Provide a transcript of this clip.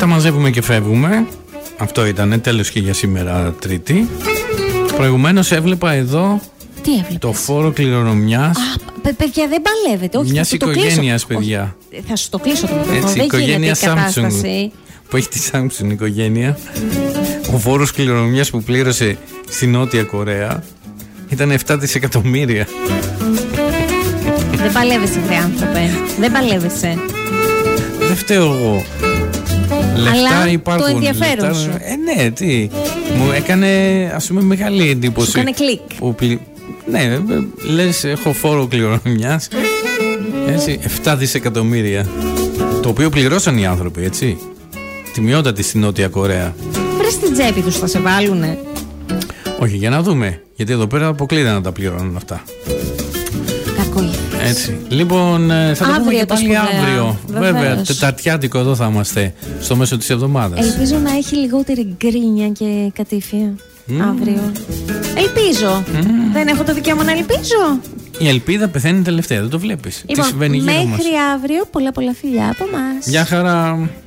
μαζεύουμε και φεύγουμε. Αυτό ήταν, τέλος και για σήμερα Τρίτη. Προηγουμένως έβλεπα εδώ. Τι έβλεπες? Το φόρο κληρονομιάς. Παιδιά, δεν παλεύετε. Όχι, μιας οικογένειας, παιδιά. Όχι, θα σου το κλείσω το μικρόφωνο. Δεν οικογένεια γίνεται η κατάσταση. Που έχει τη Samsung οικογένεια. Ο φόρος κληρονομιάς που πλήρωσε στη Νότια Κορέα ήταν 7 δισεκατομμύρια. Δεν παλεύεσαι, βρε άνθρωπε. Δεν παλεύεσαι. Δεν φταίω εγώ. Λεφτά αλλά υπάρχουν. Το ενδιαφέρον σου. Ναι, τι. Μου έκανε, ας πούμε, μεγάλη εντύπωση. Σου έκανε κλικ. Ναι, λες, έχω φόρο κληρονομιάς. Έτσι, 7 δισεκατομμύρια. Το οποίο πληρώσαν οι άνθρωποι, έτσι. Τιμιότατη στη Νότια Κορέα. Βρες στην τσέπη τους θα σε βάλουνε. Όχι, για να δούμε. Γιατί εδώ πέρα αποκλείται να τα πληρώνουν αυτά. Έτσι. Λοιπόν, θα το πούμε και πάλι αύριο. Βέβαια, τεταρτιάτικο εδώ θα είμαστε στο μέσο της εβδομάδας. Ελπίζω να έχει λιγότερη γκρίνια και κατήφια αύριο. Ελπίζω. Δεν έχω το δικαίωμα να ελπίζω. Η ελπίδα πεθαίνει τελευταία, δεν το βλέπεις. Λοιπόν, τι συμβαίνει γύρω μας. Μέχρι αύριο, πολλά φιλιά από εμάς. Γεια χαρά.